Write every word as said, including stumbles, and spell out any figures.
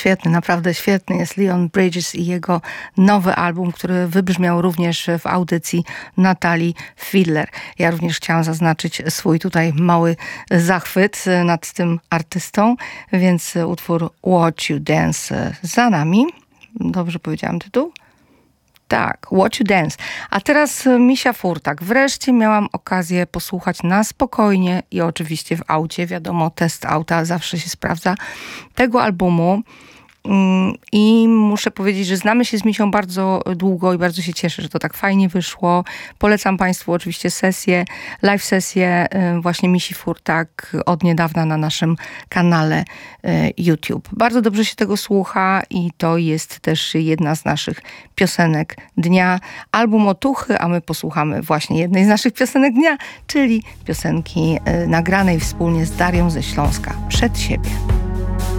świetny, naprawdę świetny jest Leon Bridges i jego nowy album, który wybrzmiał również w audycji Natalii Fiedler. Ja również chciałam zaznaczyć swój tutaj mały zachwyt nad tym artystą, więc utwór Watch You Dance za nami. Dobrze powiedziałam tytuł? Tak, Watch You Dance. A teraz Misia Furtak. Wreszcie miałam okazję posłuchać na spokojnie i oczywiście w aucie. Wiadomo, test auta zawsze się sprawdza. Tego albumu. I muszę powiedzieć, że znamy się z Misią bardzo długo i bardzo się cieszę, że to tak fajnie wyszło. Polecam Państwu oczywiście sesję, live sesję właśnie Misi Furtak od niedawna na naszym kanale YouTube. Bardzo dobrze się tego słucha i to jest też jedna z naszych piosenek dnia. Album Otuchy, a my posłuchamy właśnie jednej z naszych piosenek dnia, czyli piosenki nagranej wspólnie z Darią ze Śląska, Przed siebie.